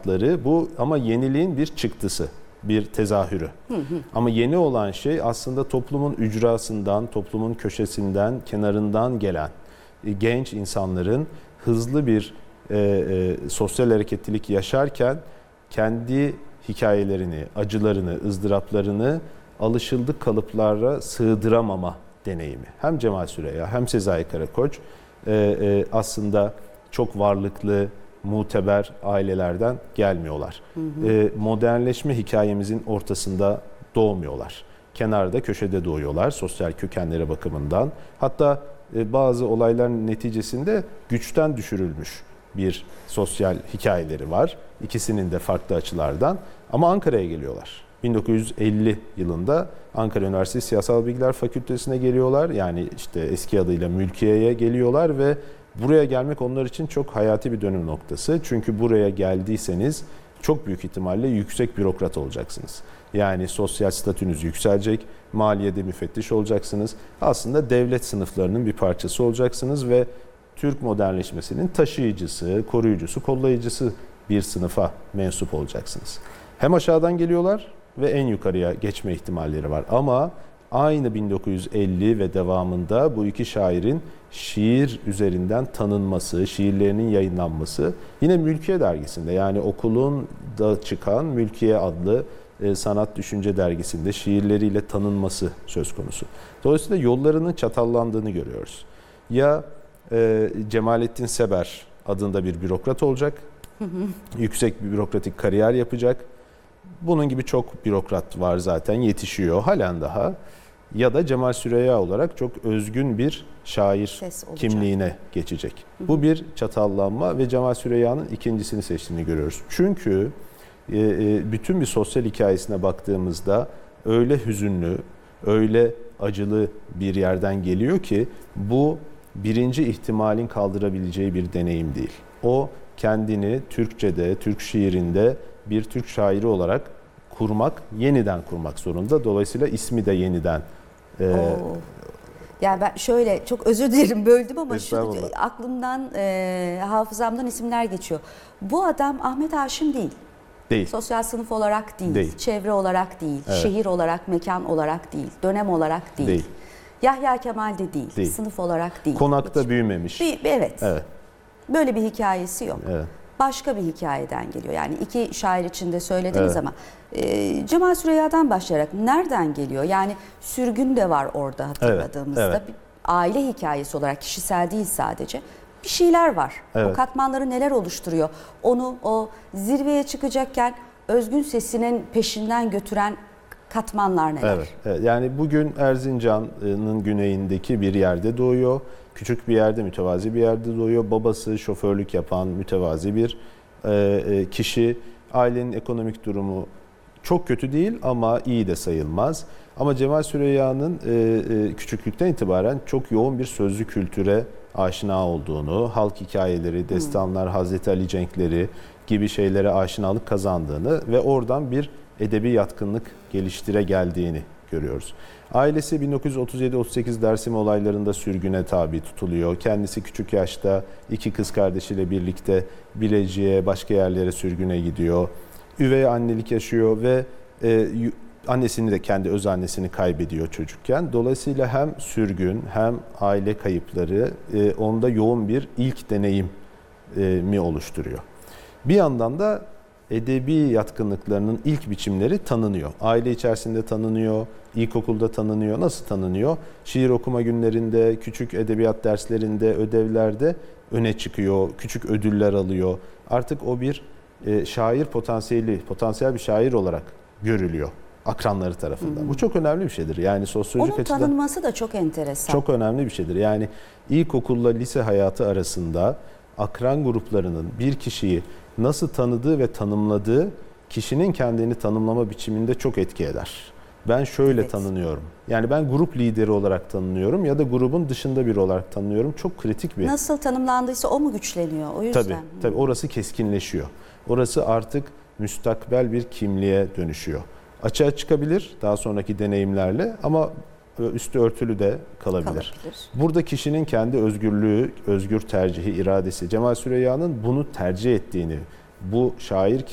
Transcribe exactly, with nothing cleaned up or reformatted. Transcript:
sanatları bu, ama yeniliğin bir çıktısı, bir tezahürü. Hı hı. Ama yeni olan şey aslında toplumun ücrasından, toplumun köşesinden, kenarından gelen e, genç insanların hızlı bir e, e, sosyal hareketlilik yaşarken kendi hikayelerini, acılarını, ızdıraplarını alışıldık kalıplara sığdıramama deneyimi. Hem Cemal Süreya hem Sezai Karakoç e, e, aslında çok varlıklı, muteber ailelerden gelmiyorlar. Hı hı. E, modernleşme hikayemizin ortasında doğmuyorlar. Kenarda, köşede doğuyorlar sosyal kökenleri bakımından. Hatta e, bazı olaylar neticesinde güçten düşürülmüş bir sosyal hikayeleri var. İkisinin de farklı açılardan. Ama Ankara'ya geliyorlar. bin dokuz yüz elli yılında Ankara Üniversitesi Siyasal Bilgiler Fakültesi'ne geliyorlar. Yani işte eski adıyla Mülkiye'ye geliyorlar ve buraya gelmek onlar için çok hayati bir dönüm noktası. Çünkü buraya geldiyseniz çok büyük ihtimalle yüksek bürokrat olacaksınız. Yani sosyal statünüz yükselecek, maliyede müfettiş olacaksınız. Aslında devlet sınıflarının bir parçası olacaksınız ve Türk modernleşmesinin taşıyıcısı, koruyucusu, kollayıcısı bir sınıfa mensup olacaksınız. Hem aşağıdan geliyorlar ve en yukarıya geçme ihtimalleri var. Ama aynı bin dokuz yüz elli ve devamında bu iki şairin şiir üzerinden tanınması, şiirlerinin yayınlanması yine Mülkiye dergisinde, yani okulun da çıkan Mülkiye adlı e, sanat düşünce dergisinde şiirleriyle tanınması söz konusu. Dolayısıyla yollarının çatallandığını görüyoruz. Ya e, Cemalettin Seber adında bir bürokrat olacak, hı hı. yüksek bir bürokratik kariyer yapacak. Bunun gibi çok bürokrat var zaten, yetişiyor halen daha. Ya da Cemal Süreya olarak çok özgün bir şair kimliğine geçecek. Hı hı. Bu bir çatallanma ve Cemal Süreya'nın ikincisini seçtiğini görüyoruz. Çünkü e, bütün bir sosyal hikayesine baktığımızda öyle hüzünlü, öyle acılı bir yerden geliyor ki bu birinci ihtimalin kaldırabileceği bir deneyim değil. O kendini Türkçe'de, Türk şiirinde bir Türk şairi olarak kurmak, yeniden kurmak zorunda. Dolayısıyla ismi de yeniden. E, yani ben şöyle, çok özür dilerim böldüm ama şu aklımdan, e, hafızamdan isimler geçiyor. Bu adam Ahmet Haşim değil. Değil. Sosyal sınıf olarak değil, değil. çevre olarak değil, evet. şehir olarak, mekan olarak değil, dönem olarak değil. Değil. Yahya Kemal de değil, değil. Sınıf olarak değil. Konakta Hiç. büyümemiş. Bir, evet. evet. Böyle bir hikayesi yok. Evet. Başka bir hikayeden geliyor. Yani iki şair için de söylediniz evet. ama e, Cemal Süreya'dan başlayarak nereden geliyor? Yani sürgün de var orada hatırladığımızda. Evet. Evet. Aile hikayesi olarak, kişisel değil sadece. Bir şeyler var. Evet. O katmanları neler oluşturuyor? Onu o zirveye çıkacakken özgün sesinin peşinden götüren katmanlar neler? Evet, evet. Yani bugün Erzincan'ın güneyindeki bir yerde doğuyor. Küçük bir yerde, mütevazi bir yerde doğuyor. Babası şoförlük yapan mütevazi bir e, kişi. Ailenin ekonomik durumu çok kötü değil ama iyi de sayılmaz. Ama Cemal Süreyya'nın e, e, küçüklükten itibaren çok yoğun bir sözlü kültüre aşina olduğunu, halk hikayeleri, destanlar, hmm. Hazreti Ali cenkleri gibi şeylere aşinalık kazandığını ve oradan bir edebi yatkınlık geliştire geldiğini görüyoruz. Ailesi bin dokuz yüz otuz yedi otuz sekiz Dersim olaylarında sürgüne tabi tutuluyor. Kendisi küçük yaşta iki kız kardeşiyle birlikte Bilecik'e, başka yerlere sürgüne gidiyor. Üvey annelik yaşıyor ve e, annesini de, kendi öz annesini kaybediyor çocukken. Dolayısıyla hem sürgün hem aile kayıpları e, onda yoğun bir ilk deneyim e, mi oluşturuyor. Bir yandan da edebi yatkınlıklarının ilk biçimleri tanınıyor. Aile içerisinde tanınıyor, ilkokulda tanınıyor. Nasıl tanınıyor? Şiir okuma günlerinde, küçük edebiyat derslerinde, ödevlerde öne çıkıyor, küçük ödüller alıyor. Artık o bir e, şair potansiyeli, potansiyel bir şair olarak görülüyor akranları tarafından. Hı hı. Bu çok önemli bir şeydir. Yani sosyolojik Onun açıdan tanınması da çok enteresan. Çok önemli bir şeydir. Yani ilkokulla lise hayatı arasında akran gruplarının bir kişiyi nasıl tanıdığı ve tanımladığı kişinin kendini tanımlama biçiminde çok etki eder. Ben şöyle evet. tanınıyorum. Yani ben grup lideri olarak tanınıyorum ya da grubun dışında biri olarak tanınıyorum. Çok kritik bir. Nasıl tanımlandıysa o mu güçleniyor? O yüzden. Tabii, tabii orası keskinleşiyor. Orası artık müstakbel bir kimliğe dönüşüyor. Açığa çıkabilir daha sonraki deneyimlerle ama üstü örtülü de kalabilir. kalabilir. Burada kişinin kendi özgürlüğü, özgür tercihi, iradesi, Cemal Süreyya'nın bunu tercih ettiğini, bu şair